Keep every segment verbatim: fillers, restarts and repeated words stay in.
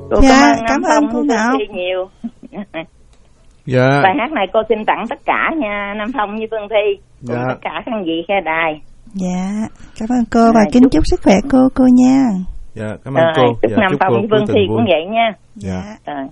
Cô dạ, cảm ơn cảm Nam ơn Phong cô Phương Ngọc. Thi nhiều. Dạ. Bài hát này cô xin tặng tất cả nha, Nam Phong với Phương Thi, cùng Dạ. tất cả khán vị khe đài. Dạ, cảm ơn cô và À, kính chúc... chúc sức khỏe cô cô nha. Dạ, cảm ơn Rồi, cô. chúc Dạ, Nam chúc Phong cô với Phương Thi cũng vậy nha. Dạ. Rồi.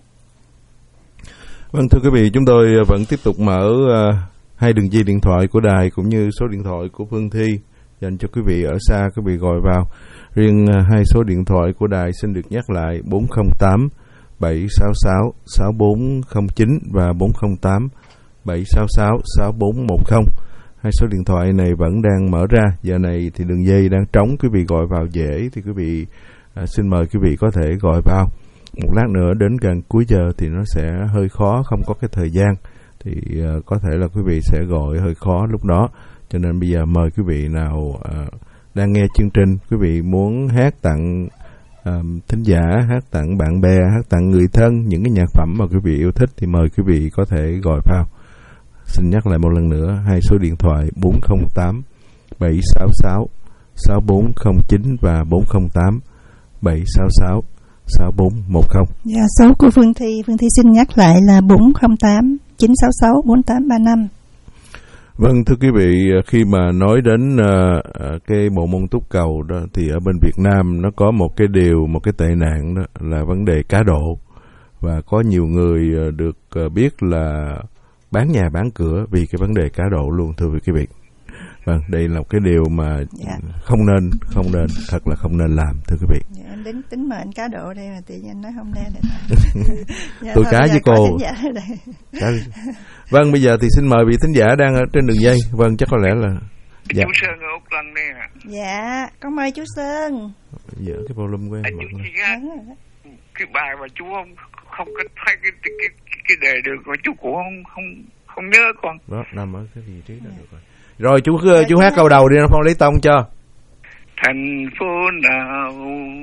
Vâng, thưa quý vị, chúng tôi vẫn tiếp tục mở uh, hai đường dây điện thoại của đài cũng như số điện thoại của Phương Thi dành cho quý vị ở xa, quý vị gọi vào. Riêng uh, hai số điện thoại của đài xin được nhắc lại: bốn không tám bảy sáu sáu sáu bốn không chín và bốn không tám bảy sáu sáu sáu bốn một không. Hai số điện thoại này vẫn đang mở ra. Giờ này thì đường dây đang trống, quý vị gọi vào dễ thì quý vị uh, xin mời quý vị có thể gọi vào. Một lát nữa đến gần cuối giờ thì nó sẽ hơi khó, không có cái thời gian thì uh, có thể là quý vị sẽ gọi hơi khó lúc đó. Cho nên bây giờ mời quý vị nào uh, đang nghe chương trình, quý vị muốn hát tặng uh, thính giả, hát tặng bạn bè, hát tặng người thân những cái nhạc phẩm mà quý vị yêu thích thì mời quý vị có thể gọi vào. Xin nhắc lại một lần nữa, hai số điện thoại bốn không tám bảy sáu sáu sáu bốn không chín và bốn không tám bảy sáu sáu sáu bốn một không. Dạ, số của Phương Thi, Phương Thi xin nhắc lại là bốn không tám chín sáu sáu bốn tám ba năm. Vâng, thưa quý vị, khi mà nói đến uh, cái bộ môn túc cầu đó thì ở bên Việt Nam nó có một cái điều, một cái tệ nạn đó là vấn đề cá độ. Và có nhiều người uh, được uh, biết là bán nhà bán cửa vì cái vấn đề cá độ luôn, thưa quý vị. Vâng, đây là một cái điều mà dạ. không nên, không nên, thật là không nên làm, thưa quý vị. Dạ, em đến tính mời anh cá độ đây mà tự nhiên anh nói không nên. Dạ, tôi cá với cô. Cá... Vâng, bây giờ thì xin mời vị thính giả đang ở trên đường dây. Vâng, chắc có lẽ là... Dạ. Chú Sơn ở Úc Lân đây ạ. Dạ, con mời chú Sơn. Dạ, cái volume của em. Anh chú chị hát cái bài mà chú không không có thấy cái cái cái, cái đề được mà chú cũng không không không nhớ con. Đó, nằm ở cái vị trí đó được rồi. Rồi chú dạ, chú hát câu đầu đi, nó Phong lấy tông cho. Thành phố nào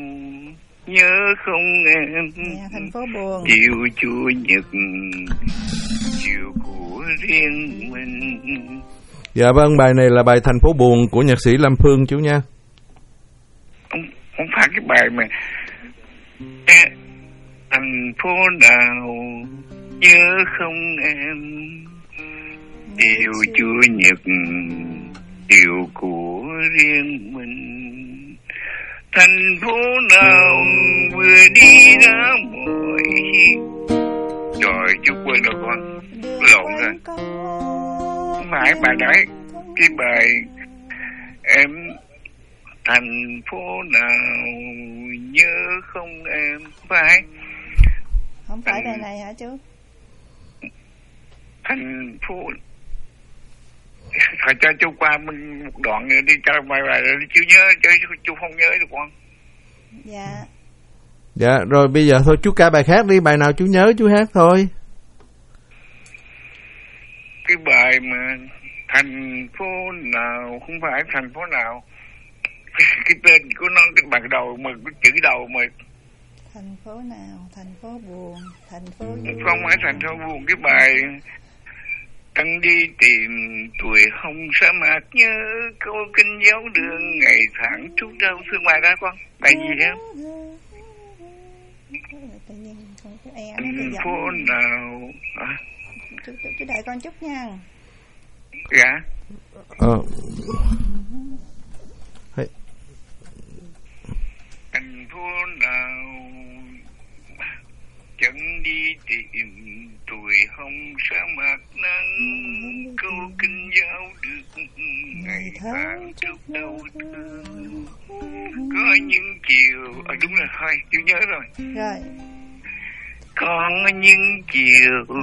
nhớ không em? Dạ, thành phố buồn. Chiều Chủ nhật, chiều của riêng mình. Dạ vâng, bài này là bài Thành phố buồn của nhạc sĩ Lâm Phương chú nha. Không, không phải cái bài mà thành phố nào nhớ không em? Chiều Chủ nhật, chiều của riêng mình. Thành phố nào vừa đi ra mọi. Trời, chú quên rồi con, lộn rồi. Không phải bài đấy, cái bài em thành phố nào nhớ không em, phải không phải bài này hả chú? Thành phố phải cho chú qua mình một đoạn nữa đi cho bài bài rồi chú nhớ, chứ chú không nhớ được con. Dạ. Dạ rồi bây giờ thôi chú ca bài khác đi, bài nào chú nhớ chú hát thôi. Cái bài mà thành phố nào, không phải thành phố nào, cái tên của nó cái bằng đầu mà cái chữ đầu mà thành phố nào, thành phố buồn, thành phố không phải thành phố buồn. Cái bài Tân đi tìm tuổi hồng sa mạc, nhớ câu kinh giáo đường ngày tháng trút đâu thương bài đó con. Bài gì em? Thành phố nào à? Chú, chú, chú đợi con chút nha. Dạ. Ờ. Thành phố nào chân đi tìm tuổi hồng sa mạc, nắng câu kinh giáo được ngày tháng trước đâu thương. Có những chiều à, đúng rồi, thôi chú nhớ rồi. Rồi. Có những chiều